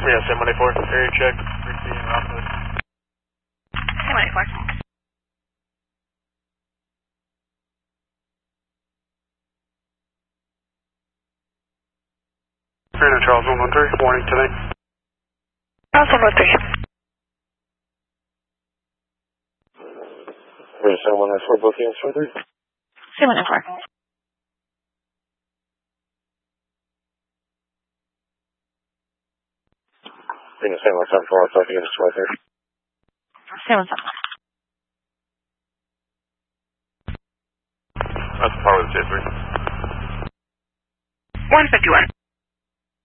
Yeah, Sam 184. Area check. Routine Romulus. Sam 184. Reno Charles 113. Warning tonight. Charles 113. Where's Sam 194 bookings for 3? Sam 194. Reno Sam 174. I'll talk to you just right there. Sam 174. That's the power of the J3. 151.